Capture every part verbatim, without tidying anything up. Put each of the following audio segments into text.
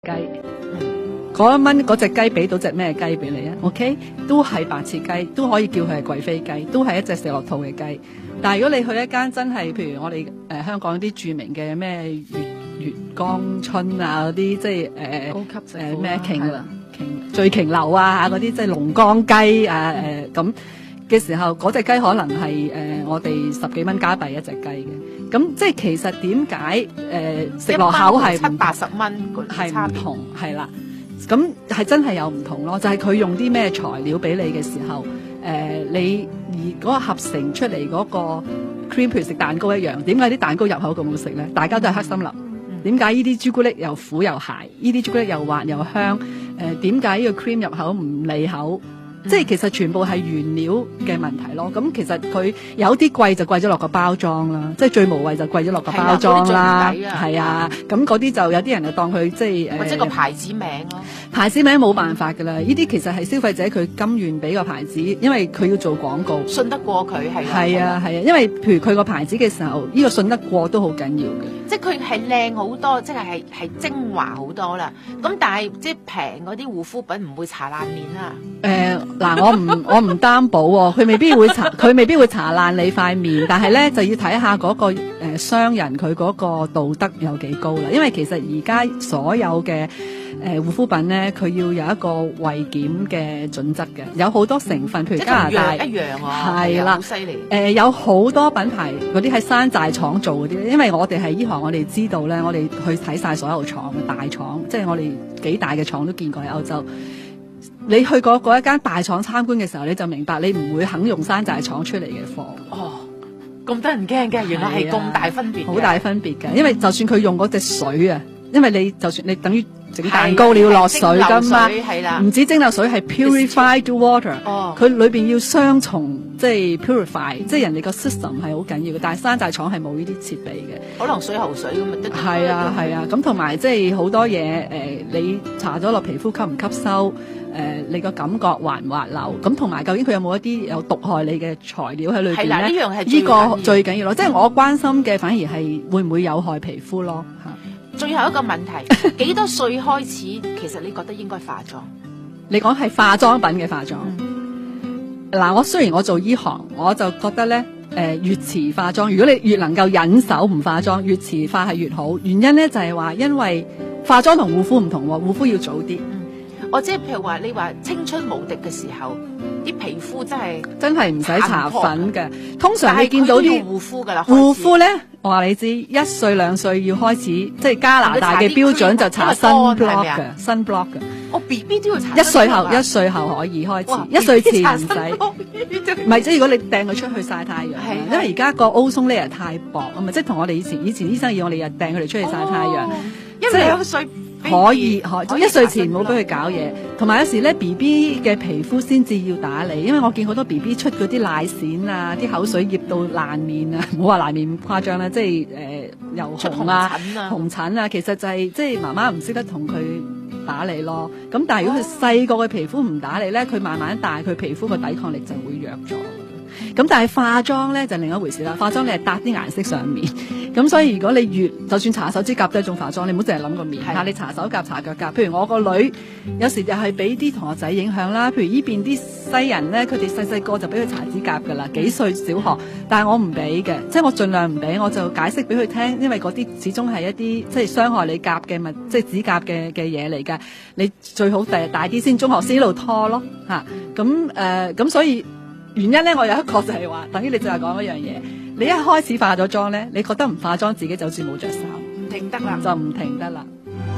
雞。嗰一蚊嗰隻雞俾到隻咩雞俾你啊 ？OK， 都係白切雞，都可以叫佢係貴妃雞，都係一隻食落肚嘅雞。但係如果你去一間真係，譬如我哋誒、呃、香港啲著名嘅咩月月光春啊嗰啲，即係誒、呃、 高級誒咩瓊瓊醉瓊樓啊嗰啲，即係龍江雞啊誒咁嘅時候，嗰隻雞可能係誒、呃、我哋十幾蚊加幣一隻雞嘅。咁即係其實點解誒食落口係七八十蚊係唔同係啦？咁係真係有唔同咯，就係、是、佢用啲咩材料俾你嘅時候，誒、呃、你而嗰個合成出嚟嗰個 cream， 譬如食蛋糕一樣，點解啲蛋糕入口咁好食咧？大家都係黑森林，點解呢啲朱古力又苦又鹹，呢啲朱古力又滑又香？誒點解呢個 cream 入口唔利口？即係其實全部係原料嘅問題咯。咁其實佢有啲貴就貴咗落個包裝啦，即係最無謂就貴咗落個包裝啦。係啊，咁嗰啲就有啲人就當佢即係誒， 或者個牌子名咯。 牌子名冇辦法㗎啦，呢啲其實係消費者佢甘願俾個牌子，因為佢要做廣告， 信得過佢係。 係啊係啊，因為譬如佢個牌子嘅時候，呢個信得過都好緊要嘅。 即係佢係靚好多，即係係係精華好多啦。咁但係即係平嗰啲護膚品唔會搽爛面啊。 誒嗱，我唔我唔擔保喎，佢未必會搽，佢未必會搽爛你塊面，但係咧就要睇下嗰個誒商人佢嗰個道德有幾高啦。因為其實而家所有嘅誒護膚品咧，佢要有一個衛檢嘅準則嘅，有好多成分，譬如加拿大一樣啊， 係啦， 好犀利。 誒有好多品牌嗰啲喺山寨廠做嗰啲，因為我哋係呢行，我哋知道咧，我哋去睇晒所有廠嘅大廠，即係我哋幾大嘅廠都見過喺歐洲。你去過嗰一間大廠參觀嘅時候，你就明白你唔會肯用山寨廠出嚟嘅貨。 哦，咁得人驚嘅，原來係咁大分別， 好大分別嘅。因為就算佢用嗰隻水啊，因為你就算你等於整蛋糕你要落水噶嘛，唔止蒸餾水係 purified water， 哦， 佢裏邊要雙重即係 purify，即係人哋個 system 係好緊要嘅。但係山寨廠係冇呢啲設備嘅， 可能水喉水咁咪得。 係啊係啊，咁同埋即係好多嘢誒、呃，你搽咗落皮膚吸唔吸收？誒、呃，你個感覺滑唔滑溜？咁同埋究竟佢有冇一啲有毒害你嘅材料喺裏邊咧？ 係啦，呢樣係呢個最緊要咯。即係我關心嘅反而係會唔會有害皮膚咯嚇。 最後一個問題，幾多歲開始其實你覺得應該化妝？ 你講係化妝品嘅化妝。嗱、嗯，我雖然我做醫行，我就覺得咧，誒、呃、越遲化妝，如果你越能夠忍手唔化妝，越遲化係越好。原因咧就係、是、話，因為化妝同護膚唔同喎，護膚要早啲。 我即係譬如話，你話青春無敵嘅時候，啲皮膚真係真係唔使搽粉嘅。通常你見到啲護膚㗎啦， 護膚咧，我話你知，一歲兩歲要開始，即係加拿大嘅標準就搽 sunblock 嘅 sunblock 嘅。我 B B 都要搽。 一歲後一歲後可以開始，一歲前唔使。唔係即係如果你掟佢出去曬太陽，因為而家個 ozone layer 太薄啊嘛，即係同我哋以前以前醫生要我哋日掟佢哋出去曬太陽， 一兩歲。 可以，可以一歲前冇俾佢搞嘢，同埋有時咧 B B 嘅皮膚先至要打理，因為我見好多 B B 出嗰啲奶癬啊，啲口水醃到爛面啊，唔好話爛面咁誇張啦，即係誒又紅啊、紅疹啊，其實就係、是、即係媽媽唔識得同佢打理咯。咁但係如果佢細個嘅皮膚唔打理咧，佢慢慢大，佢皮膚個抵抗力就會弱咗。咁但係化妝咧就另一回事啦，化妝你係搭啲顏色上面，咁所以如果你越就算搽手指甲都係一種化妝，你唔好淨係諗個面，但你搽手甲、搽腳甲。譬如我個女有時就係俾啲同學仔影響啦，譬如呢邊啲西人咧，佢哋細細個就俾佢搽指甲噶啦，幾歲小學，但係我唔俾嘅，即係我盡量唔俾，我就解釋俾佢聽，因為嗰啲始終係一啲即係傷害你甲嘅物，即係指甲嘅嘅嘢嚟㗎，你最好第日大啲先，中學先一路拖咯嚇，咁誒咁所以。原因咧，我有一個就係話，等於你就係講一樣嘢，你一開始化咗妝咧，你覺得唔化妝自己就算冇着衫， 唔停得啦， 就唔停得啦。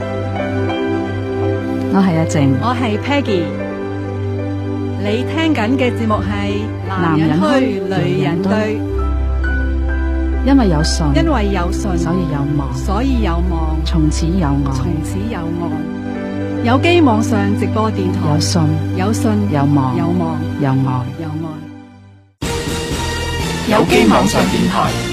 我係阿靜， 我係 Peggy，你聽緊嘅節目係男人虛女人對， 因為有信， 因為有信， 所以有望， 所以有望， 從此有愛， 從此有愛。有機網上直播電台， 有信， 有信， 有望， 有望， 有愛， 有愛。 有機網上電台。